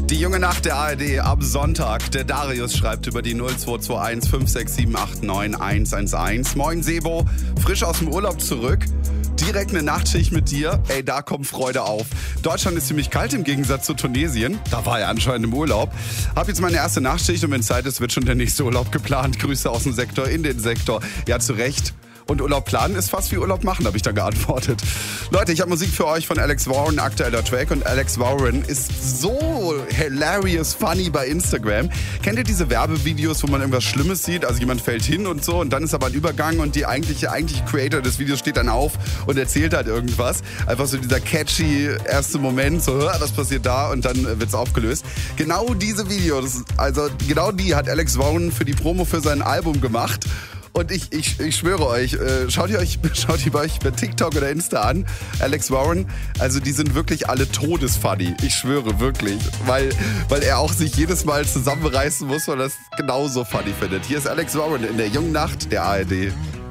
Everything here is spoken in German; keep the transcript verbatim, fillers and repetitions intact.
Die junge Nacht der A R D am Sonntag. Der Darius schreibt über die null zwei zwei eins fünf sechs sieben acht neun eins eins eins. Moin Sebo, frisch aus dem Urlaub zurück. Direkt eine Nachtschicht mit dir. Ey, da kommt Freude auf. Deutschland ist ziemlich kalt im Gegensatz zu Tunesien. Da war er anscheinend im Urlaub. Hab jetzt meine erste Nachtschicht und wenn Zeit ist, wird schon der nächste Urlaub geplant. Grüße aus dem Sektor in den Sektor. Ja, zu Recht. Und Urlaub planen ist fast wie Urlaub machen, habe ich dann geantwortet. Leute, ich habe Musik für euch von Alex Warren, aktueller Track. Und Alex Warren ist so hilarious funny bei Instagram. Kennt ihr diese Werbevideos, wo man irgendwas Schlimmes sieht? Also jemand fällt hin und so und dann ist aber ein Übergang und die eigentliche, eigentliche Creator des Videos steht dann auf und erzählt halt irgendwas. Einfach so dieser catchy erste Moment, so was passiert da und dann wird's aufgelöst. Genau diese Videos, also genau die hat Alex Warren für die Promo für sein Album gemacht. Und ich, ich, ich schwöre euch, äh, schaut ihr euch, schaut ihr euch bei TikTok oder Insta an, Alex Warren, also die sind wirklich alle todesfunny. Ich schwöre wirklich, weil, weil er auch sich jedes Mal zusammenreißen muss, weil er das genauso funny findet. Hier ist Alex Warren in der jungen Nacht der A R D.